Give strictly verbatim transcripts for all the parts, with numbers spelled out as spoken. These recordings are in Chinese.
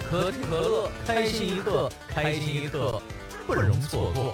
可口可乐，开心一刻，开心一刻，不容错过。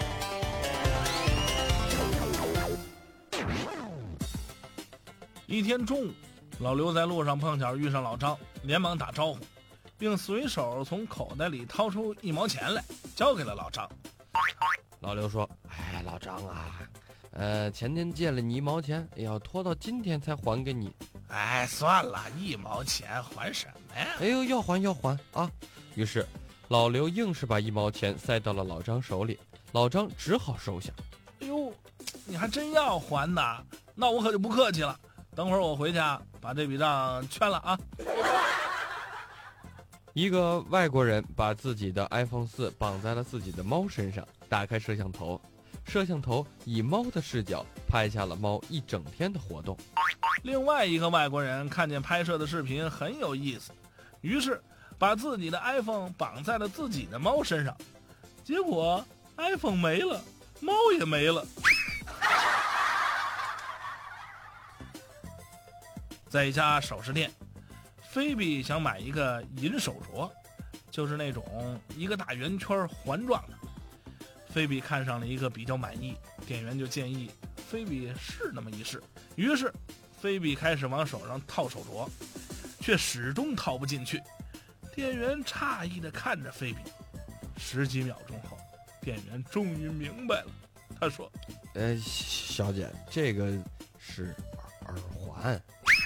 一天中午，老刘在路上碰巧遇上老张，连忙打招呼，并随手从口袋里掏出一毛钱来，交给了老张。 老刘说：“哎，老张啊，呃，前天借了你一毛钱，要拖到今天才还给你。 哎，算了，一毛钱还什么呀？ 哎呦，要还要还啊！”于是，老刘硬是把一毛钱塞到了老张手里，老张只好收下。 哎呦，你还真要还呐？那我可就不客气了。等会儿我回去啊，把这笔账圈了啊。 一个外国人把自己的 iPhone 四绑在了自己的猫身上，打开摄像头，摄像头以猫的视角拍下了猫一整天的活动。 另外一个外国人看见拍摄的视频很有意思，于是把自己的 iPhone 绑在了自己的猫身上，结果 iPhone 没了，猫也没了。在一家首饰店，菲比想买一个银手镯，就是那种一个大圆圈环状的。菲比看上了一个比较满意，店员就建议菲比试那么一试。于是菲比开始往手上套手镯，却始终套不进去。店员诧异地看着菲比，十几秒钟后，店员终于明白了。他说：“ 呃，小姐，这个是耳环。”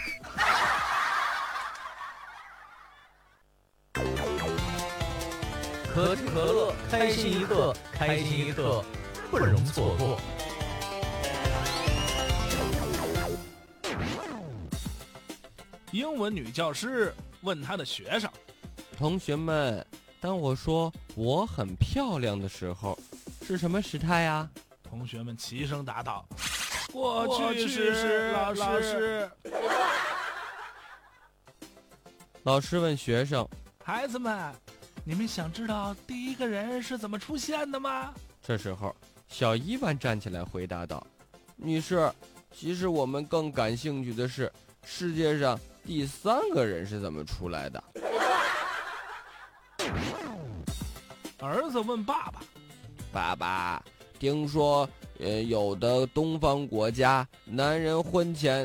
可口可乐，开心一刻，开心一刻，不容错过。 英文女教师问她的学生：“ 同学们，当我说我很漂亮的时候，是什么时态呀？” 同学们齐声答道：“过去时。”老师， 老师问学生：“ 孩子们，你们想知道第一个人是怎么出现的吗？” 这时候，小伊万站起来回答道：“女士，其实我们更感兴趣的是，世界上第三个人是怎么出来的。” 儿子问爸爸：“ 爸爸，听说，呃，有的东方国家，男人婚前